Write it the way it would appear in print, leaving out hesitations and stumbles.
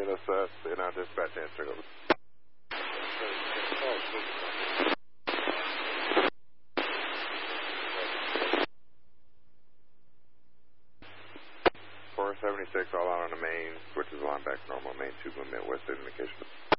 us in our dispatch answering over. Four 76 all out on the main, switches line back normal, main 2 movement, west indication.